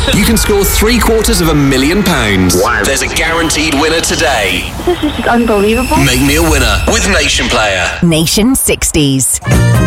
You can score £750,000. Wow. There's a guaranteed winner today. This is just unbelievable. Make me a winner with Nation Player. Nation 60s.